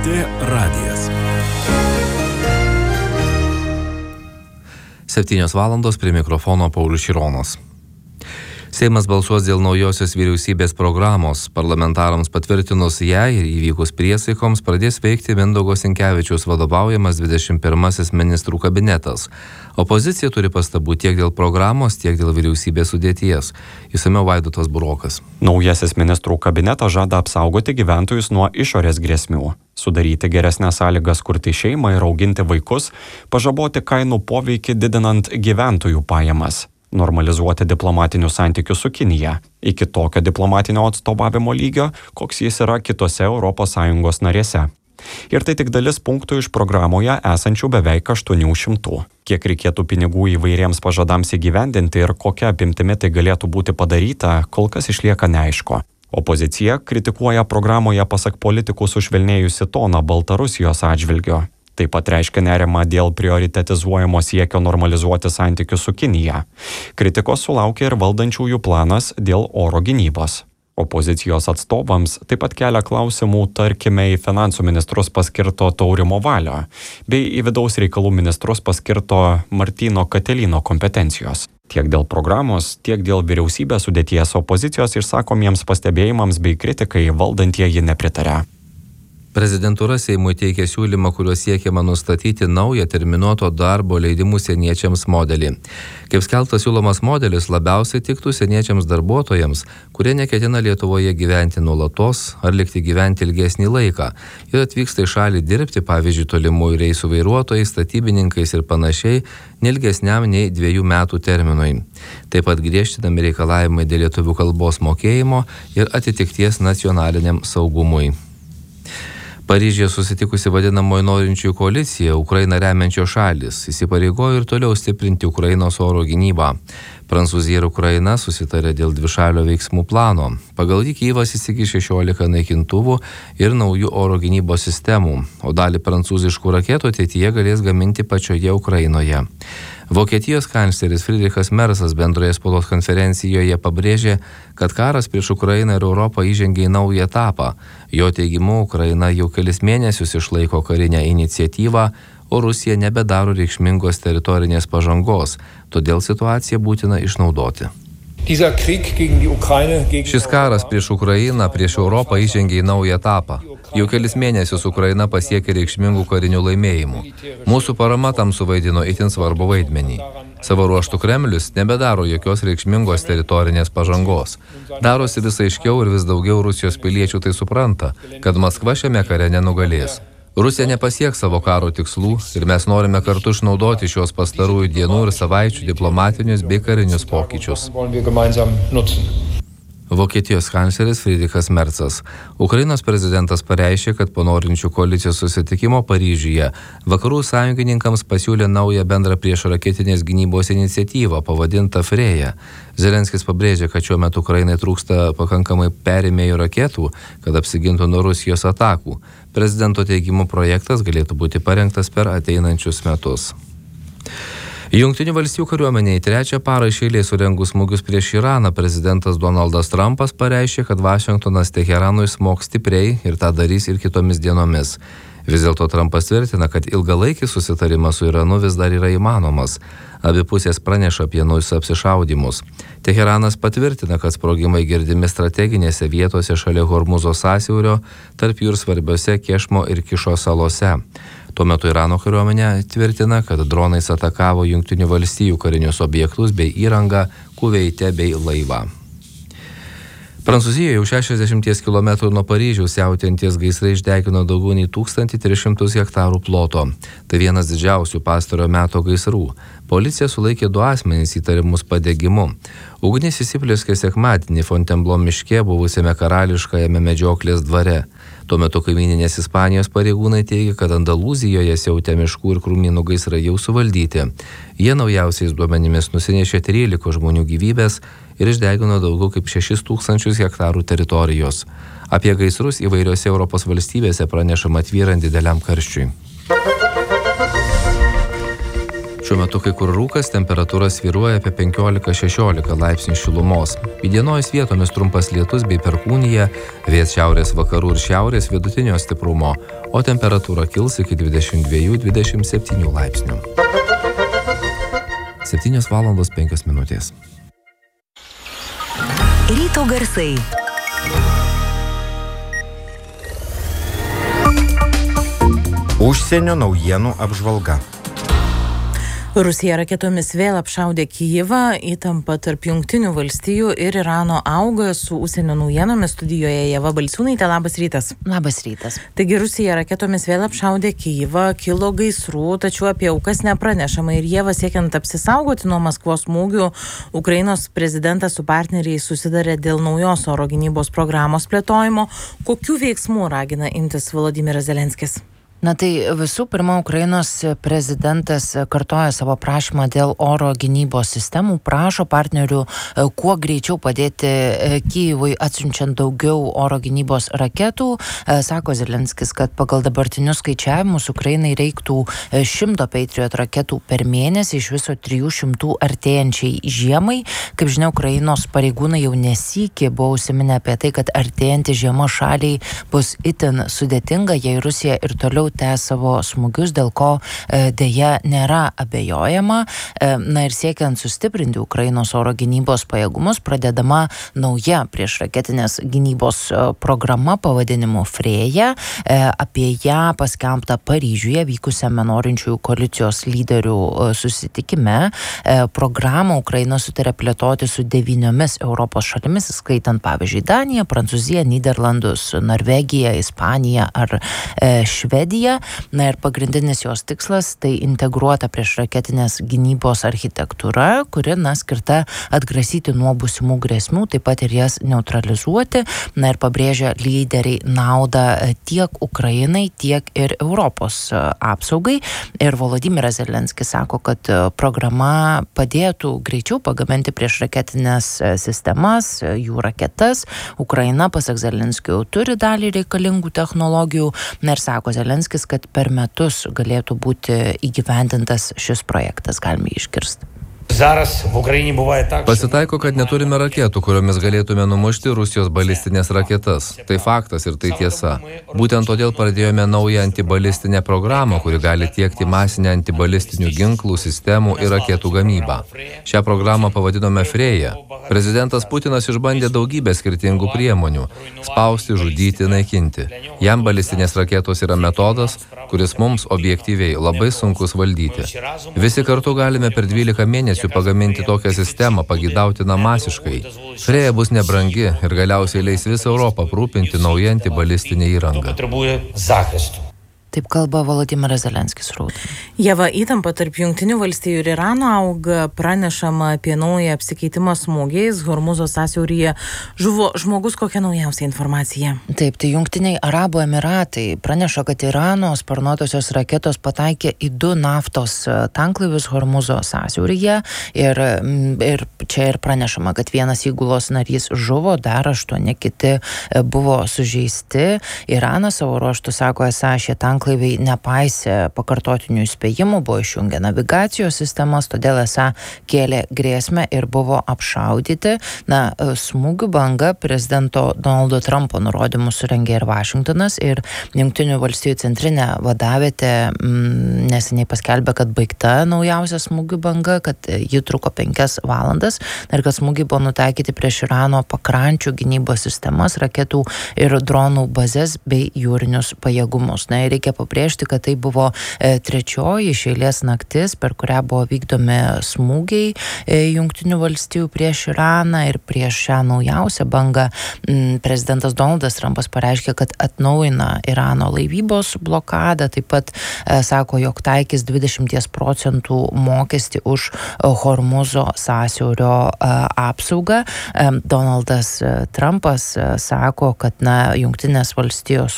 LRT radijas. 7:00 prie mikrofono Paulius Šironas. Seimas balsuos dėl naujosios vyriausybės programos. Parlamentarams patvirtinus ją ir įvykus priesaikoms pradės veikti Mindaugo Sinkevičiaus vadovaujamas 21 ministrų kabinetas. Opozicija turi pastabų tiek dėl programos, tiek dėl vyriausybės sudėties. Išsamiau Vaidotas Burokas. Naujasis ministrų kabinetas žada apsaugoti gyventojus nuo išorės grėsmių, sudaryti geresnės sąlygas kurti šeimą ir auginti vaikus, pažaboti kainų poveikį didinant gyventojų pajamas, normalizuoti diplomatinius santykius su Kinija iki tokio diplomatinio atstovavimo lygio, koks jis yra kitose ES narėse. Ir tai tik dalis punktų iš programoje esančių beveik 800. Kiek reikėtų pinigų įvairiems pažadams įgyvendinti ir kokia apimtimi tai galėtų būti padaryta, kol kas išlieka neaišku. Opozicija kritikuoja programoje pasak politikų sušvelnėjusi toną Baltarusijos atžvilgiu. Taip pat reiškia nerimą dėl prioritetizuojamo siekio normalizuoti santykius su Kinija. Kritikos sulaukė ir valdančiųjų planas dėl oro gynybos. Opozicijos atstovams taip pat kelia klausimų, tarkime, į finansų ministrus paskirto Taurimo Valio, bei į vidaus reikalų ministrus paskirto Martyno Katelino kompetencijos. Tiek dėl programos, tiek dėl vyriausybės sudėties opozicijos išsakomiems pastebėjimams bei kritikai valdantieji nepritaria. Prezidentūra Seimui teikia siūlymą, kuriuo siekiama nustatyti naują terminuoto darbo leidimų seniečiams modelį. Kaip skelbta, siūlomas modelis labiausiai tiktų seniečiams darbuotojams, kurie neketina Lietuvoje gyventi nuolatos ar likti gyventi ilgesnį laiką ir atvyksta į šalį dirbti, pavyzdžiui, tolimųjų reisų vairuotojais, statybininkais ir panašiai, neilgesniam nei 2 metų terminui. Taip pat griežtinami reikalavimai dėl lietuvių kalbos mokėjimo ir atitikties nacionaliniam saugumui. Paryžiuje susitikusi vadinamoji norinčiųjų koalicija, Ukrainą remiančios šalys, įsipareigojo ir toliau stiprinti Ukrainos oro gynybą. Prancūzija ir Ukraina susitarė dėl dvišalio veiksmų plano. Pagal jį Kyjivas įsigys 16 naikintuvų ir naujų oro gynybos sistemų, o dalį prancūziškų raketų ateityje galės gaminti pačioje Ukrainoje. Vokietijos kancleris Friedrichas Mersas bendroje spaudos konferencijoje pabrėžė, kad karas prieš Ukrainą ir Europą įžengė į naują etapą. Jo teigimu, Ukraina jau kelis mėnesius išlaiko karinę iniciatyvą, o Rusija nebedaro reikšmingos teritorinės pažangos, todėl situaciją būtina išnaudoti. Šis karas prieš Ukrainą, prieš Europą įžengė į naują etapą. Jau kelis mėnesius Ukraina pasiekė reikšmingų karinių laimėjimų. Mūsų parama tam suvaidino itin svarbu vaidmenį. Savo ruožtų Kremlius nebedaro jokios reikšmingos teritorinės pažangos. Darosi vis aiškiau ir vis daugiau Rusijos piliečių tai supranta, kad Maskva šiame kare nenugalės. Rusija nepasieks savo karo tikslų ir mes norime kartu išnaudoti šios pastarųjų dienų ir savaičių diplomatinius bei karinius pokyčius. Vokietijos kancleris Friedrichas Mersas. Ukrainos prezidentas pareiškė, kad po norinčių koalicijos susitikimo Paryžiuje vakarų sąjungininkams pasiūlė naują bendrą priešraketinės gynybos iniciatyvą pavadintą Freja. Zelenskis pabrėžė, kad šiuo metu Ukrainai trūksta pakankamai perėmėjų raketų, kad apsigintų nuo Rusijos atakų. Prezidento teigimu projektas galėtų būti parengtas per ateinančius metus. Jungtinių valstijų kariuomenei 3 parą iš eilės surengus smūgius prieš Iraną, prezidentas Donaldas Trumpas pareiškė, kad Vašingtonas Teheranui smogs stipriai ir tą darys ir kitomis dienomis. Vis dėlto Trumpas tvirtina, kad ilgalaikis susitarimas su Iranu vis dar yra įmanomas. Abi pusės praneša apie naujus apsišaudymus. Teheranas patvirtina, kad sprogimai girdimi strateginėse vietose šalia Hormuzo sąsiaurio, tarp jų ir svarbiose Kešmo ir Kišo salose. Tuo metu Irano kariuomenė tvirtina, kad dronais atakavo Jungtinių valstijų karinius objektus bei įrangą Kuveite bei laivą. Prancūzijoje jau 60 km nuo Paryžiaus siautėjantys gaisrai išdegino daugiau nei 1300 hektarų ploto. Tai vienas didžiausių pastarojo meto gaisrų. Policija sulaikė 2 asmenys įtarimus padegimu. Ugnis įsiplieskė sekmadienį Fontainebleau miške buvusiame karališkajame medžioklės dvare. Tuo metu kaimyninės Ispanijos pareigūnai teigia, kad Andalūzijoje siautė miškų ir krūmynų gaisrai jau suvaldyti. Jie naujausiais duomenimis nusinešė 13 žmonių gyvybės ir išdegino daugiau kaip 6000 hektarų teritorijos. Apie gaisrus įvairiose Europos valstybėse pranešama tvyrant dideliam karščiui. Šiuo metu kai kur rūkas, temperatūra svyruoja apie 15-16 laipsnių šilumos. Įdienojus vietomis trumpas lietus bei perkūnija, vėjas šiaurės vakarų ir šiaurės vidutinio stiprumo, o temperatūra kils iki 22-27 laipsnių. 7:05. Ryto garsai. Užsienio naujienų apžvalga. Rusija raketomis vėl apšaudė Kijivą, įtampa tarp Jungtinių valstijų ir Irano auga. Su užsienio naujienomis studijoje Ieva Balčiūnaitė. Labas rytas. Labas rytas. Taigi Rusija raketomis vėl apšaudė Kijivą, kilo gaisrų, tačiau apie aukas nepranešama. Ir Ieva, siekiant apsisaugoti nuo Maskvos smūgių, Ukrainos prezidentas su partneriais susidarė dėl naujos oro gynybos programos plėtojimo. Kokių veiksmų ragina imtis Volodymyras Zelenskis? Na tai visų pirma, Ukrainos prezidentas kartoja savo prašymą dėl oro gynybos sistemų, prašo partnerių kuo greičiau padėti Kijivui atsiunčiant daugiau oro gynybos raketų. Sako Zelenskis, kad pagal dabartinius skaičiavimus Ukrainai reiktų 100 Patriot raketų per mėnesį, iš viso 300 artėjančiai žiemai. Kaip žinia, Ukrainos pareigūnai jau nesykį buvo užsiminę apie tai, kad artėjanti žiema šaliai bus itin sudėtinga, jei Rusija ir toliau tęs savo smūgius, dėl ko dėja nėra abejojama. Na ir siekiant sustiprinti Ukrainos oro gynybos pajėgumus, pradedama nauja priešraketinės gynybos programa pavadinimu Freja. Apie ją paskelbta Paryžiuje vykusiame norinčiųjų koalicijos lyderių susitikime. Programą Ukraina sutarė plėtoti su 9 Europos šalimis, skaitant pavyzdžiui Daniją, Prancūziją, Nyderlandus, Norvegiją, Ispaniją ar Švediją. Na ir pagrindinis jos tikslas tai integruota priešraketinės gynybos architektūra, kuri skirta atgrasyti nuo būsimų grėsmių, taip pat ir jas neutralizuoti. Na ir pabrėžia lyderiai naudą tiek Ukrainai, tiek ir Europos apsaugai. Ir Volodymyras Zelenskis sako, kad programa padėtų greičiau pagaminti priešraketinės sistemas, jų raketas. Ukraina, pasak Zelenskio, jau turi dalį reikalingų technologijų. Na ir sako Zelenskis, kad per metus galėtų būti įgyvendintas šis projektas, galime išgirsti. Pasitaiko, kad neturime raketų, kuriomis galėtume numušti Rusijos balistinės raketas. Tai faktas ir tai tiesa. Būtent todėl pradėjome naują antibalistinę programą, kuri gali tiekti masinę antibalistinių ginklų, sistemų ir raketų gamybą. Šią programą pavadinome Freja. Prezidentas Putinas išbandė daugybę skirtingų priemonių – spausti, žudyti, naikinti. Jam balistinės raketos yra metodas, kuris mums objektyviai labai sunkus valdyti. Visi kartu galime per 12 mėnesių pagaminti tokią sistemą, pageidautina masiškai. Freja bus nebrangi ir galiausiai leis visą Europą aprūpinti naują antibalistinę įrangą. Taip kalba Volodymyras Zelenskis. Ieva, įtampa tarp Jungtinių valstijų ir Irano auga, pranešama apie naują apsikeitimą smūgiais. Hormuzo sąsiauryje žuvo žmogus, kokia naujausia informacija? Taip, tai Jungtiniai Arabų Emiratai praneša, kad Irano sparnuotosios raketos pataikė į 2 naftos tanklaivius Hormuzo sąsiauryje ir čia ir pranešama, kad vienas įgulos narys žuvo, dar 8 kiti buvo sužeisti. Iranas savo ruožtu sako, esą šie tanklaiviai nepaisė pakartotinių įspėjimų, buvo išjungę navigacijos sistemas, todėl esą kėlė grėsmę ir buvo apšaudyti. Smūgių banga prezidento Donaldo Trumpo nurodymus surengė ir Vašingtonas, ir Jungtinių valstijų centrinė vadavietė neseniai paskelbė, kad baigta naujausia smūgių banga, kad ji truko 5 valandas ir kad smūgiai buvo nutaikyti prieš Irano pakrančių gynybos sistemas, raketų ir dronų bazės bei jūrinius pajėgumus. Reikia pabrėžti, kad tai buvo 3 iš eilės naktis, per kurią buvo vykdomi smūgiai Jungtinių valstijų prieš Iraną, ir prieš šią naujausią bangą prezidentas Donaldas Trumpas pareiškė, kad atnaujina Irano laivybos blokadą, taip pat sako, jog taikys 20% mokestį už Hormuzo sąsiaurio apsaugą. Donaldas Trumpas sako, kad Jungtinės valstijos